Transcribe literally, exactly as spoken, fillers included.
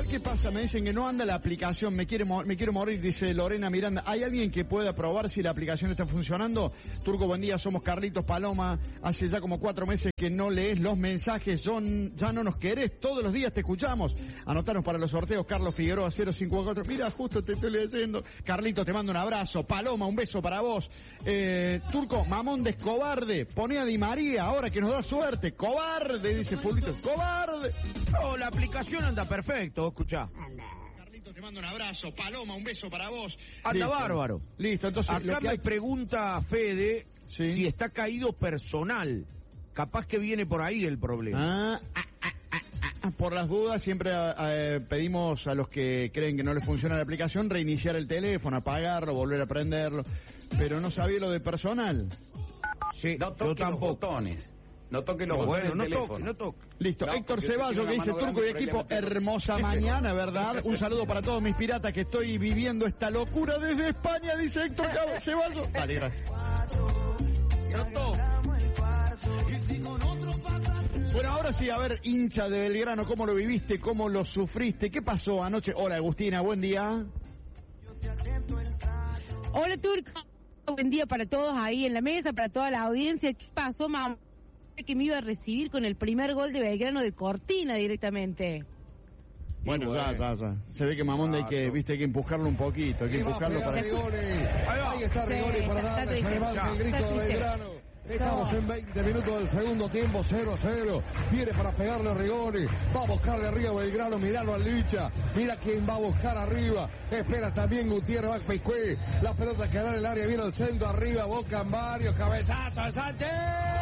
¿Sabes qué pasa? Me dicen que no anda la aplicación, me quiere me quiero morir, dice Lorena Miranda. ¿Hay alguien que pueda probar si la aplicación está funcionando? Turco, buen día, somos Carlitos Paloma. Hace ya como cuatro meses que no lees los mensajes, John, ya no nos querés, todos los días te escuchamos. Anotanos para los sorteos, Carlos Figueroa cero cincuenta y cuatro. Mira, justo te estoy leyendo. Carlitos, te mando un abrazo. Paloma, un beso para vos. Eh, Turco, mamón de cobarde. Poné a Di María ahora que nos da suerte. Cobarde, dice Fulvito. Cobarde. No, la aplicación anda perfecto, escuchá. Anda. Carlitos, te mando un abrazo. Paloma, un beso para vos. Anda Listo. bárbaro. Listo, entonces. Acá lo que me hay... pregunta Fede Sí. si está caído personal. Capaz que viene por ahí el problema. Ah, ah, ah, ah, ah, ah. Por las dudas, siempre eh, pedimos a los que creen que no les funciona la aplicación reiniciar el teléfono, apagarlo, volver a prenderlo. Pero no sabía lo de personal. Sí, No yo toque los tampoco. botones. No toque los No, botones bueno, no del toque, teléfono. no toque. Listo, No, Héctor porque usted Ceballos tiene que una dice mano Turco y grande, equipo, pero ahí le hermosa mañana, ¿verdad? Un saludo para todos mis piratas que estoy viviendo esta locura desde España, dice Héctor Ceballos. Dale, gracias. No toque. Bueno, ahora sí, a ver, hincha de Belgrano, ¿cómo lo viviste? ¿Cómo lo sufriste? ¿Qué pasó anoche? Hola, Agustina, buen día. Hola, Turco. Buen día para todos ahí en la mesa, para toda la audiencia. ¿Qué pasó, mamá? Que me iba a recibir con el primer gol de Belgrano de Cortina directamente. Bueno, bueno. ya, ya, ya. Se ve que Mamón hay que, viste, hay que empujarlo un poquito, hay que Y va a empujarlo pegar para... Rigoni. Ahí va. Ahí está Sí, Rigoni para está darle, se triste. levanta el grito Está de triste. Belgrano. Estamos No. en veinte minutos del segundo tiempo, cero a cero. Viene para pegarle a Rigoni. Va a buscarle arriba Belgrano, miralo al Licha. Mira quién va a buscar arriba. Espera también Gutiérrez, va Pecué. La pelota quedará en el área, viene al centro, arriba, Bocan varios, cabezazo de Sánchez.